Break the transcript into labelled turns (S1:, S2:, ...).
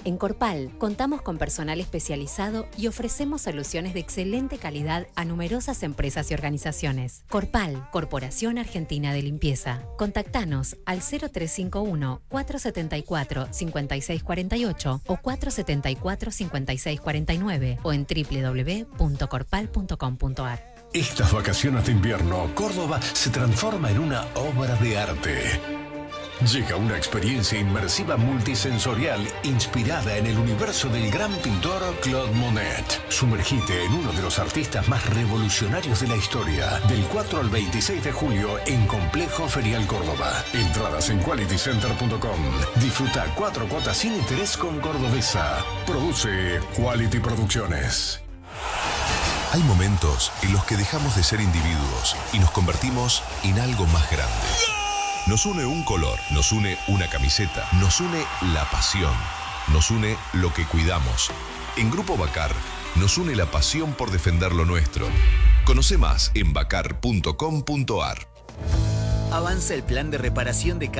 S1: En Corpal contamos con personal especializado y ofrecemos soluciones de excelente calidad a numerosas empresas y organizaciones. Corpal, Corporación Argentina de Limpieza. Contactanos al 0351-474-5648 o 474-5649 o en www.corpal.com.ar.
S2: Estas vacaciones de invierno, Córdoba se transforma en una obra de arte. Llega una experiencia inmersiva multisensorial inspirada en el universo del gran pintor Claude Monet. Sumergite en uno de los artistas más revolucionarios de la historia. Del 4 al 26 de julio en Complejo Ferial Córdoba. Entradas en qualitycenter.com. Disfruta 4 cuotas sin interés con Cordobesa. Produce Quality Producciones.
S3: Hay momentos en los que dejamos de ser individuos y nos convertimos en algo más grande. Nos une un color, nos une una camiseta, nos une la pasión, nos une lo que cuidamos. En Grupo Bacar nos une la pasión por defender lo nuestro. Conoce más en bacar.com.ar.
S4: Avanza el plan de reparación de